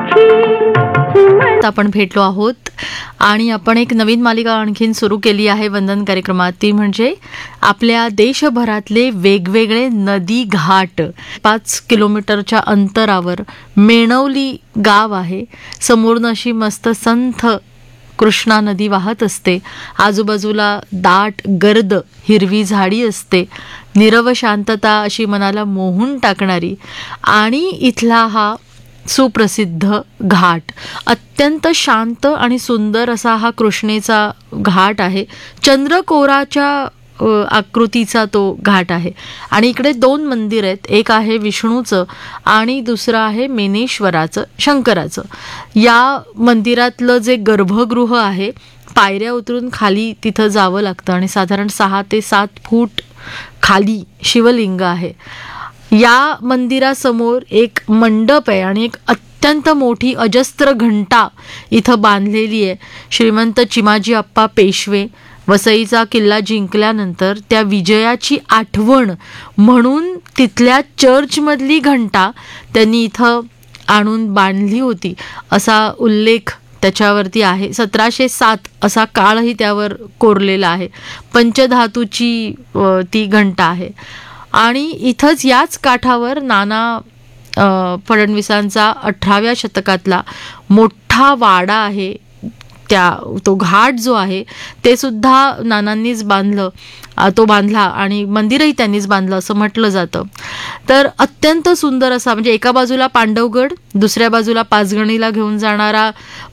आपण भेटलो आहोत आणि आपण एक नवीन मालिका आणखीन सुरू केली आहे वंदन कार्यक्रमात. ती म्हणजे आपल्या देशभरातले वेगवेगळे नदी घाट. 5 किलोमीटरच्या अंतरावर मेणवली गाव आहे. समोरनं अशी मस्त संथ कृष्णा नदी वाहत असते. आजूबाजूला दाट गर्द हिरवी झाडी असते. नीरव शांतता अशी मनाला मोहून टाकणारी. आणि इथला हा सुप्रसिद्ध घाट, अत्यंत शांत आणि सुंदर असा हा कृष्णेचा घाट आहे. चंद्रकोराच्या आकृतीचा तो घाट आहे. आणि इकडे 2 मंदिर आहेत. एक आहे विष्णूचं आणि दुसरं आहे मेनेश्वराचं, शंकराचं. या मंदिरातलं जे गर्भगृह आहे, पायऱ्या उतरून खाली तिथं जावं लागतं आणि साधारण 6 ते 7 फूट खाली शिवलिंग आहे. या मंदिरासमोर एक मंडप आहे आणि एक अत्यंत मोठी अजस्त्र घंटा इथं बांधलेली आहे. श्रीमंत चिमाजी आप्पा पेशवे वसईचा किल्ला जिंकल्यानंतर त्या विजयाची आठवण म्हणून तिथल्या चर्चमधली घंटा त्यांनी इथं आणून बांधली होती असा उल्लेख त्याच्यावरती आहे. 1707 असा काळही त्यावर कोरलेला आहे. पंचधातूची ती घंटा आहे. आणि इथंच याच काठावर नाना फडणवीसांचा 18व्या शतकातला मोठा वाडा आहे. तो घाट जो आहे ते सुद्धा नानांनीच बांधलं. तो बांधला आणि मंदिरही त्यांनीच बांधलं असं म्हटलं जातं. तर अत्यंत सुंदर असा, म्हणजे एका बाजूला पांडवगड, दुसऱ्या बाजूला पाचगणीला घेऊन जाणारा